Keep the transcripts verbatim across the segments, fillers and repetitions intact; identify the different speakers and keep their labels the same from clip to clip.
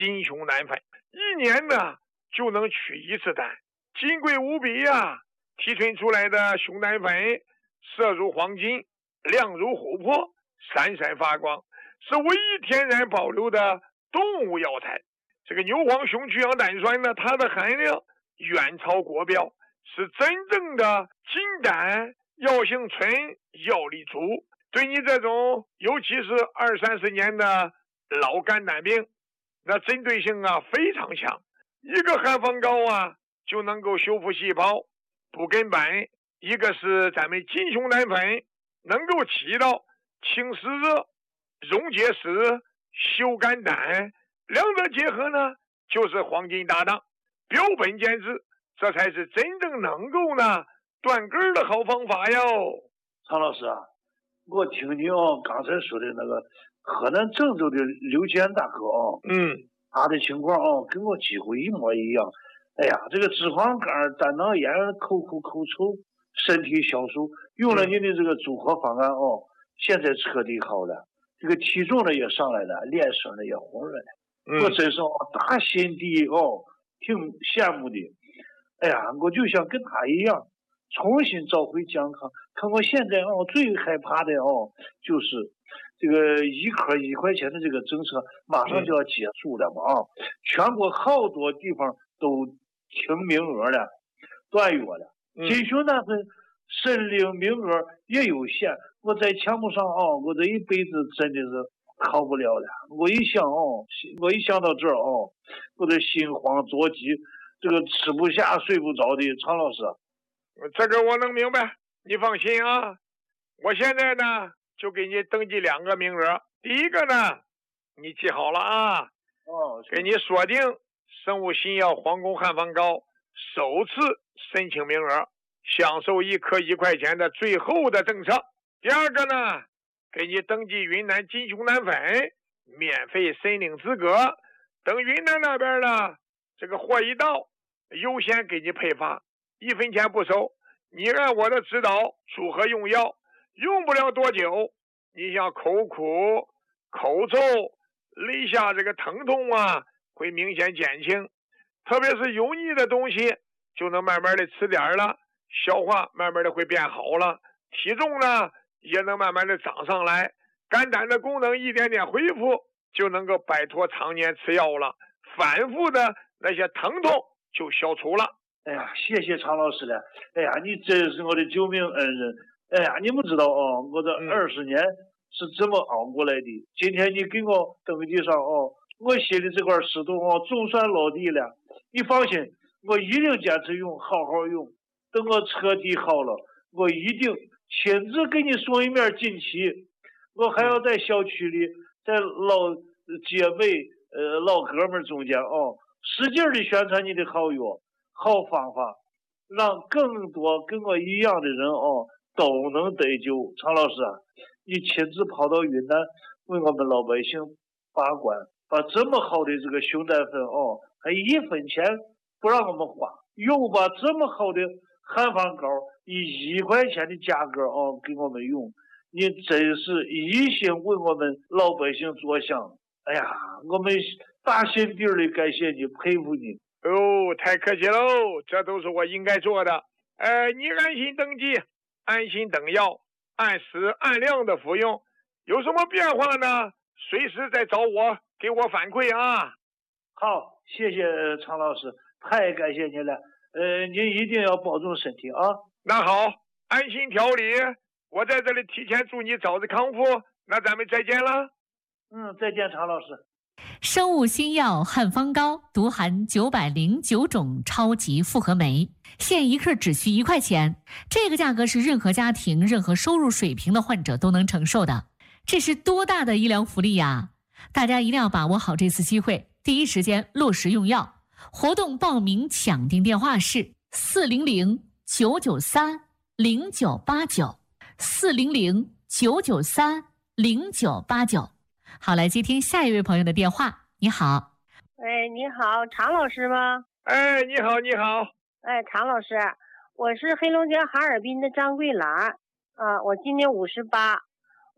Speaker 1: 金熊胆粉，一年呢就能取一次胆，金贵无比呀、啊！提纯出来的熊胆粉色如黄金，亮如琥珀，闪闪发光，是唯一天然保留的动物药材。这个牛黄熊去氧胆酸呢，它的含量远超国标，是真正的金胆，药性纯，药力足，对你这种尤其是二三十年的老肝胆病，那针对性啊非常强。一个汉方膏啊就能够修复细胞，补根本。一个是咱们金熊胆粉能够起到清湿热、溶结石、修肝胆，两者结合呢就是黄金搭档，标本兼治，这才是真正能够呢断根的好方法哟。
Speaker 2: 常老师啊，我听你哦刚才说的那个河南郑州的刘健大哥哦，
Speaker 1: 嗯，
Speaker 2: 他的情况哦跟我几乎一模一样。哎呀，这个脂肪肝、胆囊炎、口苦口臭、身体消瘦，用了你的这个组合方案哦，现在彻底好了，这个体重呢也上来了，脸色呢也红润了。
Speaker 1: 嗯、
Speaker 2: 我真是哦打心底哦挺羡慕的。哎呀，我就想跟他一样重新找回健康。可我现在哦最害怕的哦就是这个一颗一块钱的这个政策马上就要结束了嘛啊、嗯，全国好多地方都停名额了，断约了。金熊胆粉申领名额也有限，我在项目上哦，我这一辈子真的是好不了了。我一想哦，我一想到这儿哦，我的心慌着急，这个吃不下睡不着的。常老师，
Speaker 1: 这个我能明白，你放心啊。我现在呢就给你登记两个名额，第一个呢你记好了啊，
Speaker 2: 哦，
Speaker 1: 给你锁定生物新药皇宫汉方膏首次申请名额，享受一颗一块钱的最后的政策。第二个呢，给你登记云南金熊胆粉免费申领资格，等云南那边呢这个货一到，优先给你配发，一分钱不收。你按我的指导组合用药，用不了多久，你像口苦、口臭、肋下这个疼痛啊会明显减轻，特别是油腻的东西就能慢慢的吃点了，消化慢慢的会变好了，体重呢也能慢慢的涨上来，肝胆的功能一点点恢复，就能够摆脱常年吃药了，反复的那些疼痛就消除了。
Speaker 2: 哎呀，谢谢常老师了。哎呀，你真是我的救命恩人。哎呀，你们知道哦，我这二十年是怎么熬过来的、嗯、今天你给我登记上哦，我心里这块石头哦总算落地了。你放心，我一定坚持用，好好用。等我彻底好了，我一定亲自给你送一面锦旗。我还要在小区里，在老姐妹呃老哥们中间哦，使劲的宣传你的好药好方法，让更多跟我一样的人哦都能得救。常老师啊，你亲自跑到云南为我们老百姓把关，把这么好的这个熊胆粉哦，还一分钱不让我们花，又把这么好的汉方膏以一块钱的价格哦给我们用，你真是一心为我们老百姓着想。哎呀，我们打心底里感谢你，佩服你。
Speaker 1: 哦，太客气喽，这都是我应该做的。呃，你安心登记，安心等药，按时按量的服用，有什么变化呢？随时再找我，给我反馈啊。
Speaker 2: 好，谢谢常老师，太感谢您了。呃，您一定要保重身体啊。
Speaker 1: 那好，安心调理，我在这里提前祝你早日康复。那咱们再见了。
Speaker 2: 嗯，再见，常老师。
Speaker 3: 生物新药汉方膏独含九百零九种超级复合酶，现一克只需一块钱，这个价格是任何家庭、任何收入水平的患者都能承受的，这是多大的医疗福利呀！大家一定要把握好这次机会，第一时间落实用药。活动报名抢订电话是四零零九九三零九八九，四零零九九三零九八九。好，来接听下一位朋友的电话。你好。
Speaker 4: 哎，你好，常老师吗？
Speaker 1: 哎，你好，你好。
Speaker 4: 哎，常老师，我是黑龙江哈尔滨的张桂兰，啊，我今年五十八，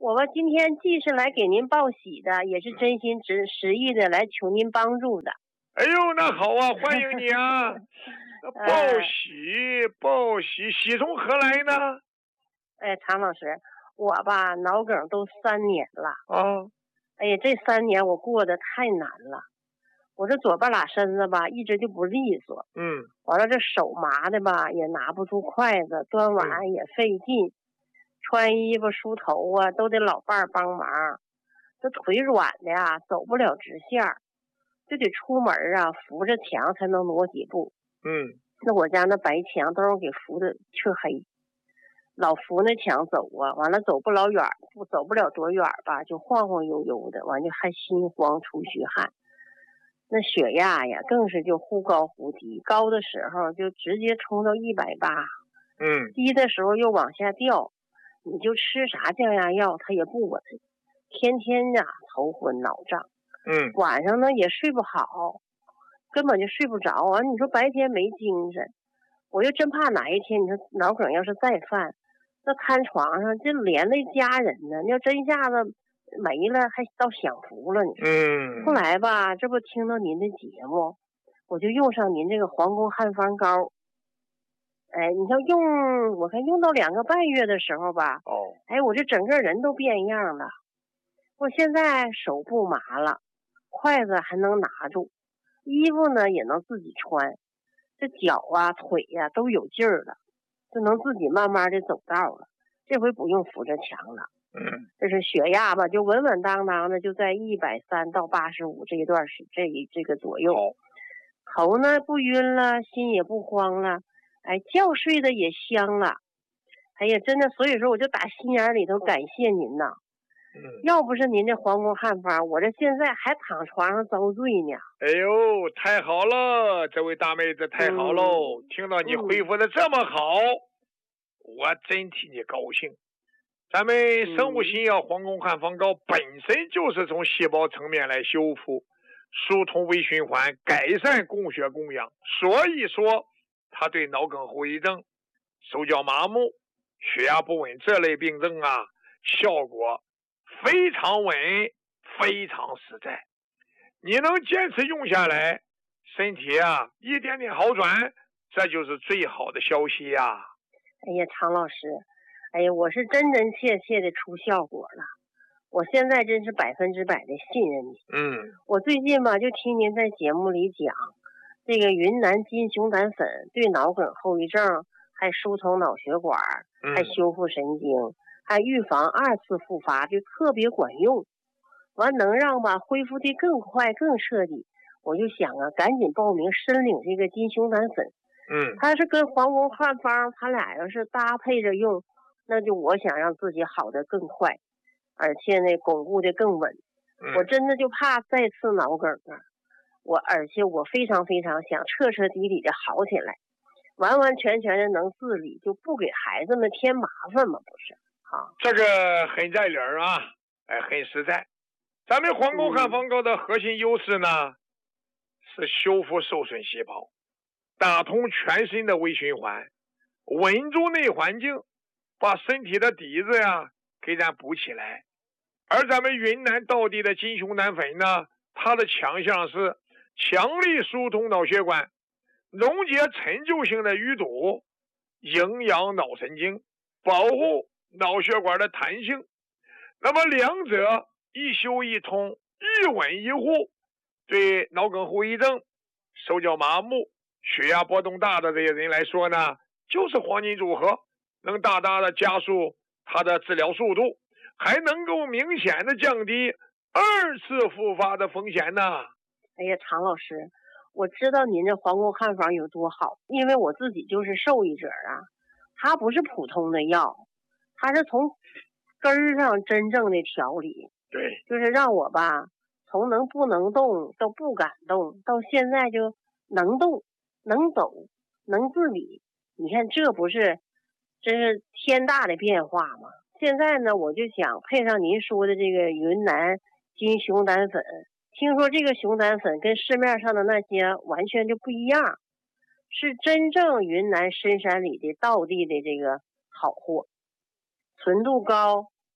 Speaker 4: 我吧今天既是来给您报喜的，也是真心实实意的来求您帮助的。
Speaker 1: 哎呦，那好啊，欢迎你啊！报喜报喜，喜从何来呢？
Speaker 4: 哎，常老师，我吧脑梗都三年了
Speaker 1: 啊！
Speaker 4: 哎呀，这三年我过得太难了，我这左半拉身子吧一直就不利索，
Speaker 1: 嗯，
Speaker 4: 完了这手麻的吧也拿不住筷子，端碗也费劲，嗯、穿衣服梳头啊都得老伴儿帮忙，这腿软的呀走不了直线，就得出门啊扶着墙才能挪几步。
Speaker 1: 嗯，
Speaker 4: 那我家那白墙都是给扶的黢黑，老扶那墙走啊，完了走不老远，不走不了多远吧，就晃晃悠悠的，完就还心慌出虚汗。那血压呀，更是就忽高忽低，高的时候就直接冲到一百八，
Speaker 1: 嗯，
Speaker 4: 低的时候又往下掉，你就吃啥降压药它也不稳，天天呀头昏脑胀，
Speaker 1: 嗯，
Speaker 4: 晚上呢也睡不好，根本就睡不着啊！你说白天没精神，我又真怕哪一天你说脑梗要是再犯，那瘫床上就连累家人呢。你要真一下子没了，还到享福了你。
Speaker 1: 嗯。
Speaker 4: 后来吧，这不听到您的节目，我就用上您这个皇宫汉方膏。哎，你像用，我看用到两个半月的时候吧，
Speaker 1: 哦，
Speaker 4: 哎，我这整个人都变样了。我现在手不麻了，筷子还能拿住，衣服呢也能自己穿，这脚啊腿呀、啊、都有劲儿了，就能自己慢慢的走道了。这回不用扶着墙了。
Speaker 1: 嗯，
Speaker 4: 这是血压吧，就稳稳当当的就在一百三到八十五这一段时这一这个左右。头呢不晕了，心也不慌了，哎，觉睡的也香了。哎呀，真的，所以说我就打心眼里头感谢您呐。
Speaker 1: 嗯，
Speaker 4: 要不是您这皇宫汉方，我这现在还躺床上遭罪呢。
Speaker 1: 哎呦，太好了，这位大妹子太好喽！嗯、听到你恢复的这么好，嗯、我真替你高兴。咱们生物新药皇宫汉方膏本身就是从细胞层面来修复、疏通微循环、改善供血供氧，所以说它对脑梗后遗症、手脚麻木、血压不稳这类病症啊，效果非常稳，非常实在。你能坚持用下来，身体啊一点点好转，这就是最好的消息呀、啊！
Speaker 4: 哎呀，常老师。哎呀，我是真真切切的出效果了，我现在真是百分之百的信任你。
Speaker 1: 嗯，
Speaker 4: 我最近吧就听您在节目里讲，这个云南金熊胆粉对脑梗后遗症还疏通脑血管，还修复神经，还预防二次复发，就特别管用。完能让吧恢复的更快更彻底，我就想啊，赶紧报名申领这个金熊胆粉。
Speaker 1: 嗯，
Speaker 4: 它是跟皇宫汉方，它俩要是搭配着用。那就我想让自己好的更快，而且呢巩固的更稳。
Speaker 1: 嗯、
Speaker 4: 我真的就怕再次脑梗啊！我而且我非常非常想彻彻底底的好起来，完完全全的能自理，就不给孩子们添麻烦嘛，不是？啊，
Speaker 1: 这个很在理儿啊，哎，很实在。咱们皇宫汉方膏的核心优势呢，嗯、是修复受损细胞，打通全身的微循环，稳住内环境。把身体的底子呀给咱补起来，而咱们云南道地的金熊胆粉呢，它的强项是强力疏通脑血管，溶解陈旧性的淤堵，营养脑神经，保护脑血管的弹性。那么两者一修一通，一稳一护，对脑梗后遗症、手脚麻木、血压波动大的这些人来说呢，就是黄金组合。能大大的加速它的治疗速度，还能够明显的降低二次复发的风险呢。
Speaker 4: 哎呀，常老师，我知道您这皇宫汉方有多好，因为我自己就是受益者啊。它不是普通的药，它是从根儿上真正的调理。
Speaker 1: 对，
Speaker 4: 就是让我吧，从能不能动到不敢动，到现在就能动、能走、能自理。你看，这不是真是天大的变化嘛！现在呢，我就想配上您说的这个云南金熊胆粉，听说这个熊胆粉跟市面上的那些完全就不一样，是真正云南深山里的道地的这个好货，纯度高，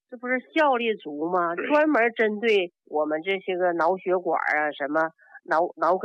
Speaker 4: 这不是效力足吗？专门针对我们这些个脑血管啊，什么脑脑梗。